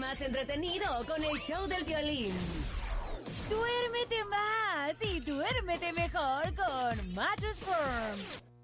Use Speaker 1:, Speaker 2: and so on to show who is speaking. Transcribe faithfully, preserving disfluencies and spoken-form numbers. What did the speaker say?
Speaker 1: más entretenido con el show del violín.
Speaker 2: Duérmete más y duérmete mejor con Mattress Firm.